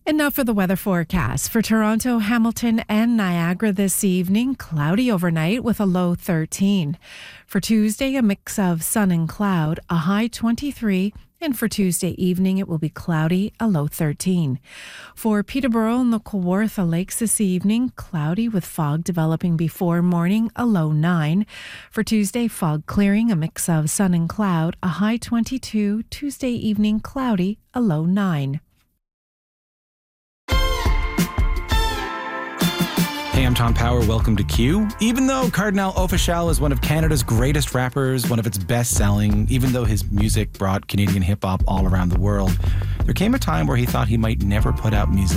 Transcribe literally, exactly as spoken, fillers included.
And now for the weather forecast. For Toronto, Hamilton, and Niagara this evening, cloudy overnight with a low thirteen. For Tuesday, a mix of sun and cloud, a high twenty-three. And for Tuesday evening, it will be cloudy, a low thirteen. For Peterborough and the Kawartha Lakes this evening, cloudy with fog developing before morning, a low nine. For Tuesday, fog clearing, a mix of sun and cloud, a high twenty-two. Tuesday evening, cloudy, a low nine. Hey, I'm Tom Power. Welcome to Q. Even though Kardinal Offishall is one of Canada's greatest rappers, one of its best-selling, even though his music brought Canadian hip-hop all around the world, there came a time where he thought he might never put out music